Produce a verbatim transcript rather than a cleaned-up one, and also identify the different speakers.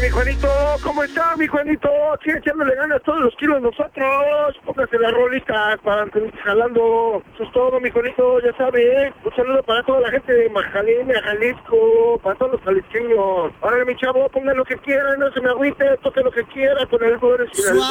Speaker 1: mi Juanito, ¿cómo está mi Juanito? Aquí echándole ganas todos los kilos nosotros. Póngase la rolita para jalando. Eso es todo mi Juanito, ya sabe, ¿eh? Un saludo para toda la gente de Majalena, Jalisco, para todos los jalisqueños. Órale mi chavo, ponga lo que quiera, no se me agüite, toque lo que quiera con el Gómez y el